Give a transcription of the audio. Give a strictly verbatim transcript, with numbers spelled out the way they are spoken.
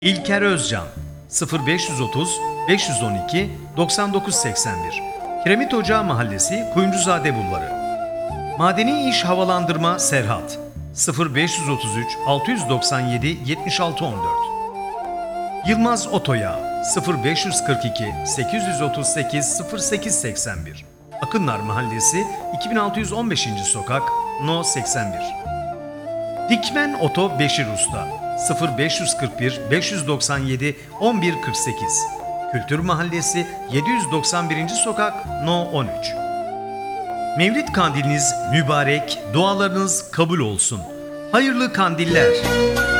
İlker Özcan sıfır beş yüz otuz beş yüz on iki doksan dokuz seksen bir Kiremit Ocağı Mahallesi, Kuyumcuzade Bulvarı. Madeni İş Havalandırma Serhat sıfır beş yüz otuz üç altı yüz doksan yedi yetmiş altı on dört Yılmaz Otoyağı sıfır beş yüz kırk iki sekiz yüz otuz sekiz sıfır sekiz seksen bir Akınlar Mahallesi, iki bin altı yüz on beşinci Sokak, No seksen bir Dikmen Oto Beşir Usta sıfır beş yüz kırk bir beş yüz doksan yedi on bir kırk sekiz Kültür Mahallesi, yedi yüz doksan birinci Sokak, No on üç Mevlid kandiliniz mübarek, dualarınız kabul olsun. Hayırlı kandiller.